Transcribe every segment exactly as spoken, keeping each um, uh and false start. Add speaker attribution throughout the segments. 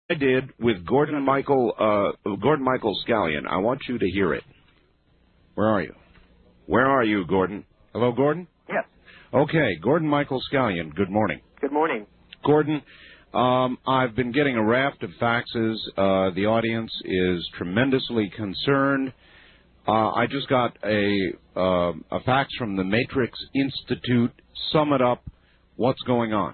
Speaker 1: I did with Gordon Michael, uh, Gordon Michael Scallion. I want you to hear it. Where are you? Where are you, Gordon? Hello, Gordon?
Speaker 2: Yes.
Speaker 1: Okay, Gordon Michael Scallion, good morning.
Speaker 2: Good morning.
Speaker 1: Gordon, um, I've been getting a raft of faxes. Uh, the audience is tremendously concerned. Uh, I just got a, uh, a fax from the Matrix Institute. Sum it up. What's going on?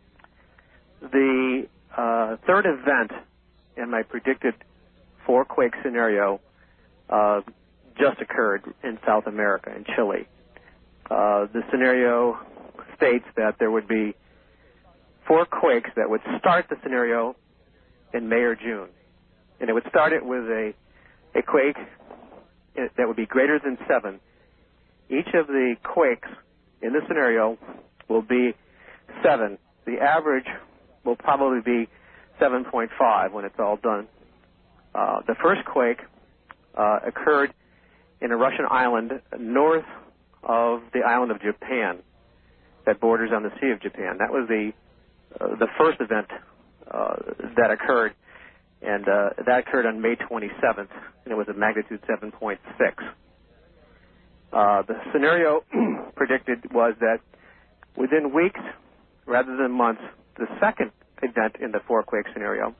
Speaker 2: The uh, third event in my predicted four-quake scenario uh, just occurred in South America, in Chile. Uh, the scenario states that there would be four quakes that would start the scenario in May or June. And it would start it with a, a quake that would be greater than seven. Each of the quakes in this scenario will be seven. The average will probably be seven point five when it's all done. Uh, the first quake uh, occurred in a Russian island north of the island of Japan that borders on the Sea of Japan. That was the uh, the first event uh, that occurred, and uh, that occurred on May twenty-seventh, and it was a magnitude seven point six. Uh, the scenario predicted was that within weeks, rather than months, the second event in the four-quake scenario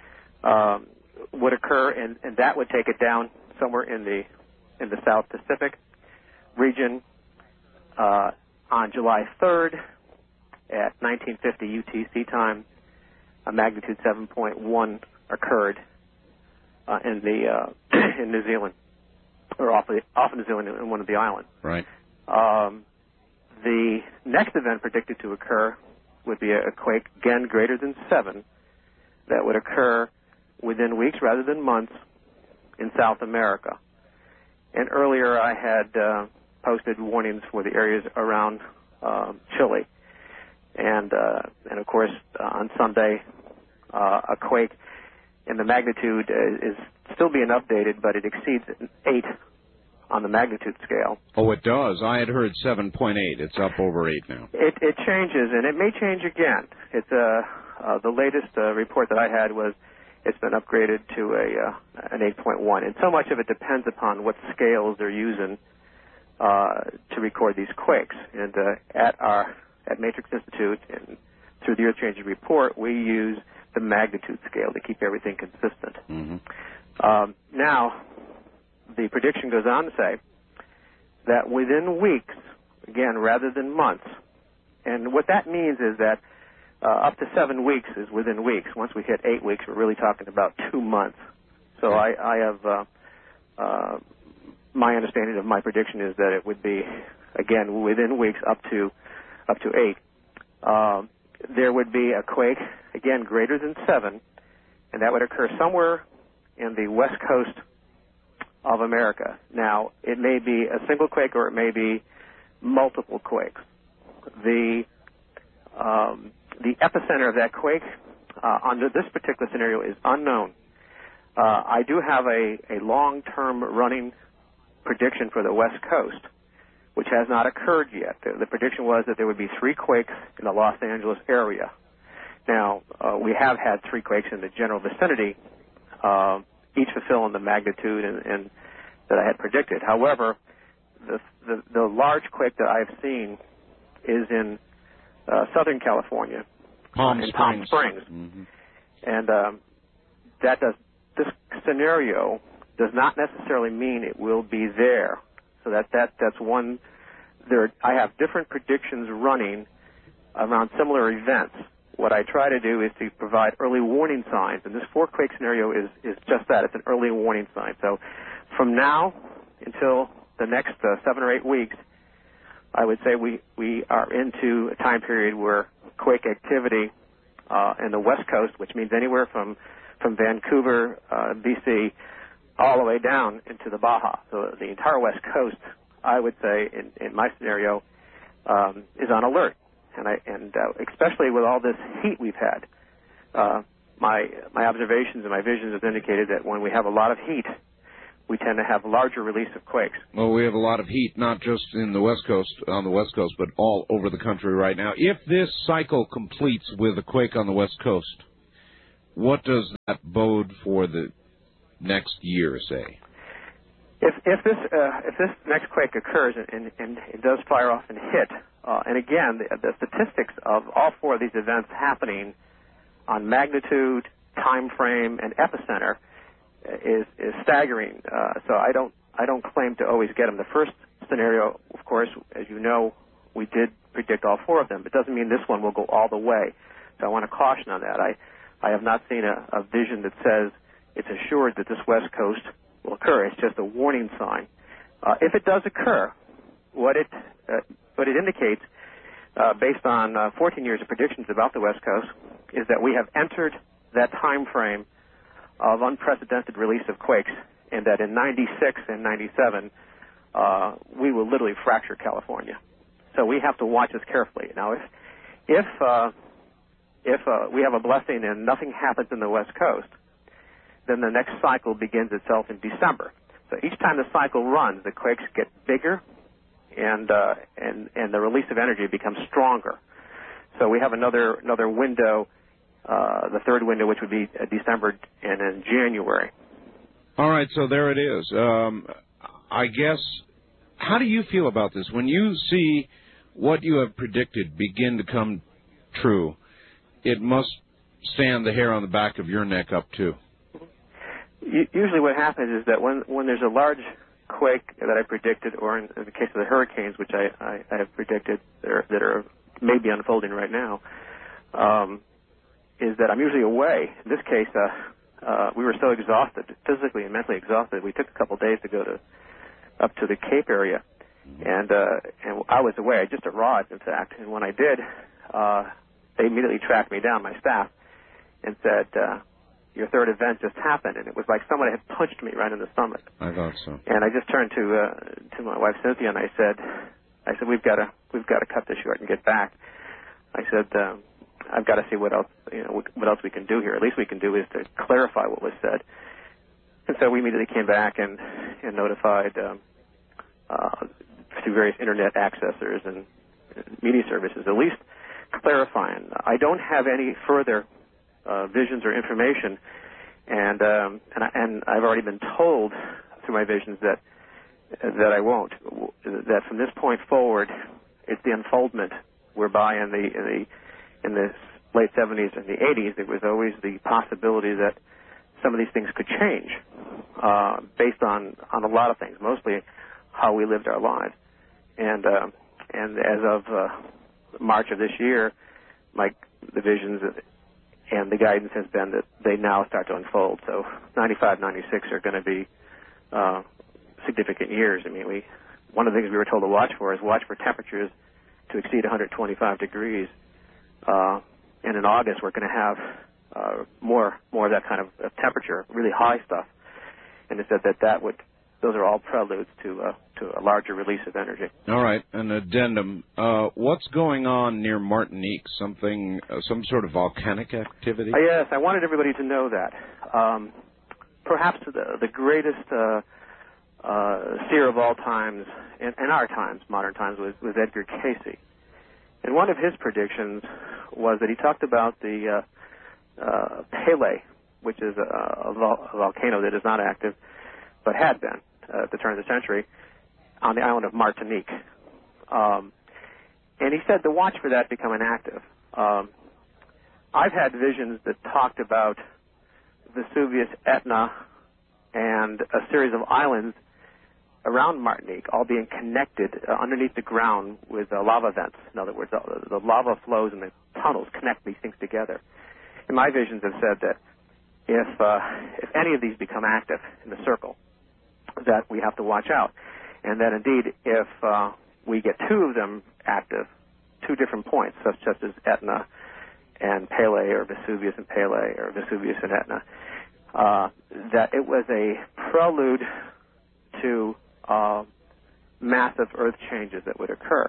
Speaker 2: um, would occur, and, and that would take it down somewhere in the in the South Pacific region uh, on July third at nineteen fifty U T C time. A magnitude seven point one occurred uh, in the uh, in New Zealand, or off, the, off of New Zealand in one of the islands.
Speaker 1: Right.
Speaker 2: Um, the next event predicted to occur would be a quake, again, greater than seven, that would occur within weeks rather than months in South America. And earlier I had uh, posted warnings for the areas around uh, Chile. And, uh, and of course, uh, on Sunday, uh, a quake, and the magnitude is still being updated, but it exceeds eight on the magnitude scale.
Speaker 1: Oh, it does. I had heard seven point eight. It's up over eight now.
Speaker 2: It, it changes, and it may change again. It's uh, uh, the latest uh, report that I had was it's been upgraded to a uh, an eight point one, and so much of it depends upon what scales they're using uh, to record these quakes. And uh, at our at Matrix Institute and through the Earth Changing Report, we use the magnitude scale to keep everything consistent.
Speaker 1: Mm-hmm.
Speaker 2: Um, now, the prediction goes on to say that within weeks, again, rather than months, and what that means is that uh, up to seven weeks is within weeks. Once we hit eight weeks, we're really talking about two months. So I, I have, uh, uh, my understanding of my prediction is that it would be, again, within weeks up to up to eight. Um, there would be a quake, again, greater than seven, and that would occur somewhere in the west coast of America. Now, it may be a single quake or it may be multiple quakes. The um, the epicenter of that quake uh, under this particular scenario is unknown. Uh, I do have a, a long-term running prediction for the west coast, which has not occurred yet. The, the prediction was that there would be three quakes in the Los Angeles area. Now, uh, we have had three quakes in the general vicinity, uh, each fulfilling the magnitude and, and that I had predicted. However, the, the, the large quake that I've seen is in uh, Southern California,
Speaker 1: Palm
Speaker 2: in
Speaker 1: Springs.
Speaker 2: Palm Springs,
Speaker 1: Mm-hmm.
Speaker 2: and um, that does this scenario does not necessarily mean it will be there. So that that that's one. There, I have different predictions running around similar events. What I try to do is to provide early warning signs, and this four-quake scenario is, is just that. It's an early warning sign. So from now until the next uh, seven or eight weeks, I would say we, we are into a time period where quake activity uh, in the West Coast, which means anywhere from, from Vancouver, uh, B C, all the way down into the Baja. So the entire West Coast, I would say, in, in my scenario, um, is on alert. And, I, and uh, especially with all this heat we've had, uh, my my observations and my visions have indicated that when we have a lot of heat, we tend to have larger release of quakes.
Speaker 1: Well, we have a lot of heat, not just in the West Coast, on the West Coast, but all over the country right now. If this cycle completes with a quake on the West Coast, what does that bode for the next year, say?
Speaker 2: If if this uh, if this next quake occurs and, and it does fire off and hit, uh, and again the, the statistics of all four of these events happening on magnitude, time frame, and epicenter is is staggering. Uh, so I don't I don't claim to always get them. The first scenario, of course, as you know, we did predict all four of them. It doesn't mean this one will go all the way. So I want to caution on that. I I have not seen a, a vision that says it's assured that this West Coast will occur. It's just a warning sign. Uh, if it does occur, what it uh, what it indicates, uh, based on uh, fourteen years of predictions about the West Coast, is that we have entered that time frame of unprecedented release of quakes, and that in ninety-six and ninety-seven, uh, we will literally fracture California. So we have to watch this carefully. Now, if if uh, if uh, we have a blessing and nothing happens in the West Coast, then the next cycle begins itself in December. So each time the cycle runs, the quakes get bigger, and uh, and and the release of energy becomes stronger. So we have another another window, uh, the third window, which would be uh, December and in January.
Speaker 1: All right, so there it is. Um, I guess, how do you feel about this? When you see what you have predicted begin to come true, it must stand the hair on the back of your neck up, too.
Speaker 2: Usually what happens is that when, when there's a large quake that I predicted, or in, in the case of the hurricanes, which I, I, I have predicted that are, that are maybe unfolding right now, um, is that I'm usually away. In this case, uh, uh, we were so exhausted, physically and mentally exhausted, we took a couple of days to go to up to the Cape area, and uh, and I was away. I just arrived, in fact, and when I did, uh, they immediately tracked me down, my staff, and said, uh, your third event just happened, and it was like somebody had punched me right in the stomach.
Speaker 1: I thought so.
Speaker 2: And I just turned to uh, to my wife Cynthia, and I said, I said we've got to we've got to cut this short and get back. I said um, I've got to see what else you know what else we can do here. At least we can do is to clarify what was said. And so we immediately came back and and notified um, uh, through various internet accessors and media services, at least clarifying. I don't have any further Uh, visions or information, and um, and, I, and I've already been told through my visions that uh, that I won't. That from this point forward, it's the unfoldment. Whereby in the in the in the late seventies and the eighties, there was always the possibility that some of these things could change uh, based on on a lot of things, mostly how we lived our lives. And uh, and as of uh, March of this year, like the visions and the guidance has been that they now start to unfold. So ninety-five, ninety-six are going to be uh, significant years. I mean, we one of the things we were told to watch for is watch for temperatures to exceed one hundred twenty-five degrees. Uh, and in August, we're going to have uh, more more of that kind of, of temperature, really high stuff. And it said that that would those are all preludes to uh, to a larger release of energy.
Speaker 1: All right, an addendum. Uh, what's going on near Martinique? Something, uh, some sort of volcanic activity?
Speaker 2: Uh, yes, I wanted everybody to know that. Um, perhaps the, the greatest uh, uh, seer of all times, in, in our times, modern times, was, was Edgar Cayce. And one of his predictions was that he talked about the uh, uh, Pele, which is a, a, vol- a volcano that is not active, but had been uh, at the turn of the century, on the island of Martinique. Um, and he said to watch for that becoming active. Um, I've had visions that talked about Vesuvius, Etna, and a series of islands around Martinique all being connected uh, underneath the ground with uh, lava vents. In other words, the, the lava flows and the tunnels connect these things together. And my visions have said that if uh, if any of these become active in the circle, that we have to watch out. And that indeed, if uh, we get two of them active, two different points, such, such as Etna and Pele, or Vesuvius and Pele, or Vesuvius and Etna, uh, that it was a prelude to uh, massive earth changes that would occur.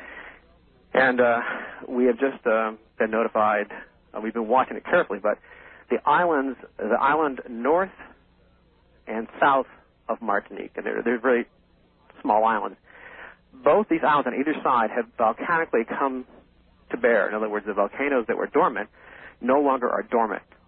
Speaker 2: And uh, we have just uh, been notified, uh, we've been watching it carefully, but the islands, the island north and south of Martinique, and they're, they're very small islands. Both these islands on either side have volcanically come to bear. In other words, the volcanoes that were dormant no longer are dormant.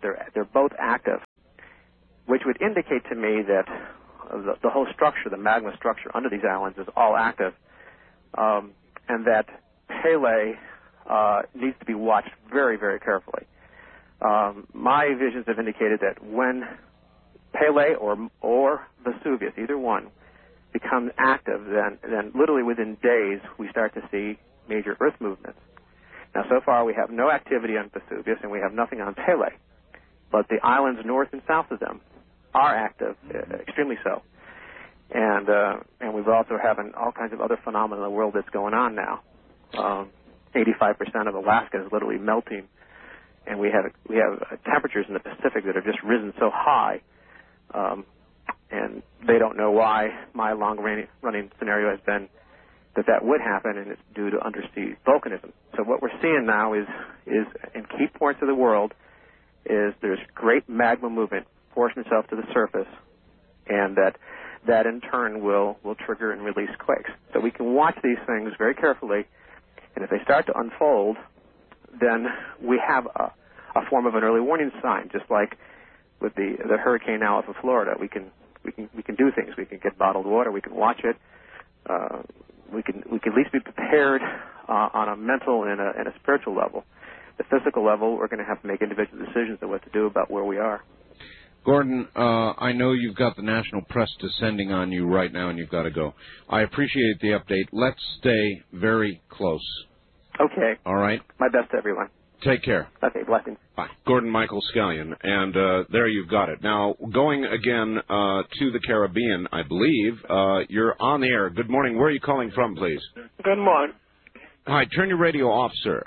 Speaker 2: they're they're both active, which would indicate to me that the, the whole structure, the magma structure under these islands, is all active, um, and that Pele uh, needs to be watched very, very carefully. Um, my visions have indicated that when Pele or or Vesuvius, either one, becomes active, then then literally within days we start to see major Earth movements. Now, so far we have no activity on Vesuvius and we have nothing on Pele, but the islands north and south of them are active, uh, extremely so. And uh, and we've also having all kinds of other phenomena in the world that's going on now. Um, eighty-five percent of Alaska is literally melting, and we have we have uh, temperatures in the Pacific that have just risen so high. Um, and they don't know why. My long-running scenario has been that that would happen, and it's due to undersea volcanism. So what we're seeing now is, is in key points of the world, is there's great magma movement forcing itself to the surface, and that that in turn will, will trigger and release quakes. So we can watch these things very carefully, and if they start to unfold, then we have a, a form of an early warning sign, just like with the, the hurricane now off of Florida. We can we can we can do things. We can get bottled water. We can watch it. Uh, we can we can at least be prepared uh, on a mental and a, and a spiritual level. The physical level, we're going to have to make individual decisions on what to do about where we are.
Speaker 1: Gordon, uh, I know you've got the national press descending on you right now, and you've got to go. I appreciate the update. Let's stay very close.
Speaker 2: Okay.
Speaker 1: All right.
Speaker 2: My best to everyone.
Speaker 1: Take care.
Speaker 2: Okay, blessings.
Speaker 1: Bye. Gordon Michael Scallion, and uh, there you've got it. Now, going again uh, to the Caribbean, I believe, uh, you're on the air. Good morning. Where are you calling from, please?
Speaker 3: Good morning.
Speaker 1: Hi, turn your radio off, sir.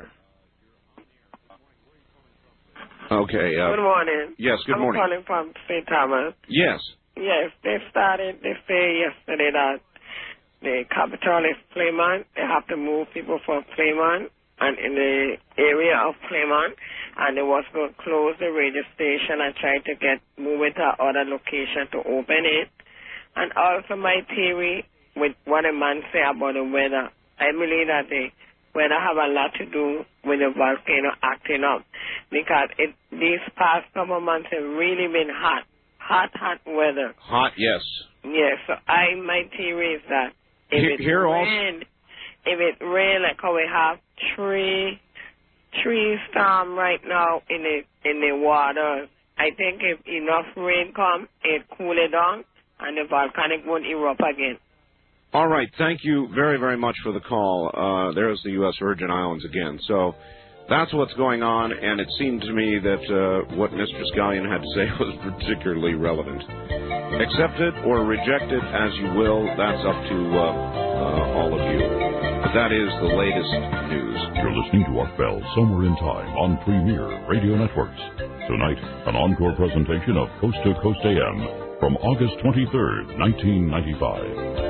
Speaker 1: Okay. Uh,
Speaker 3: good morning.
Speaker 1: Yes, good
Speaker 3: I'm
Speaker 1: morning.
Speaker 3: I'm calling from Saint Thomas.
Speaker 1: Yes.
Speaker 3: Yes, they started, they say yesterday that the capital is Plymouth. They have to move people from Plymouth and in the area of Plymouth, and they was going to close the radio station and try to get move it to other location to open it. And also my theory with what a man say about the weather, I believe that the weather have a lot to do with the volcano acting up, because it, these past couple months have really been hot, hot, hot weather.
Speaker 1: Hot, yes.
Speaker 3: Yes, so I my theory is that if
Speaker 1: Here,
Speaker 3: it
Speaker 1: here
Speaker 3: rain, if it rain like how we have three, three storm right now in the in the water, I think if enough rain come, it cool it down, and the volcanic won't erupt again.
Speaker 1: All right. Thank you very, very much for the call. Uh, there's the U S Virgin Islands again. So that's what's going on, and it seemed to me that uh, what Mister Scallion had to say was particularly relevant. Accept it or reject it as you will. That's up to uh, uh, all of you. But that is the latest news.
Speaker 4: You're listening to Art Bell, Somewhere in Time on Premier Radio Networks. Tonight, an encore presentation of Coast to Coast A M from August twenty-third, nineteen ninety-five.